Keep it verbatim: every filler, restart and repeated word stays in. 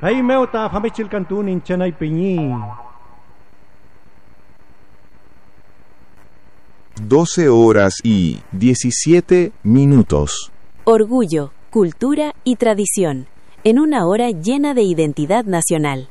Ay meuta famechil cantun in chanay piñi. doce horas y diecisiete minutos. Orgullo, cultura y tradición, en una hora llena de identidad nacional.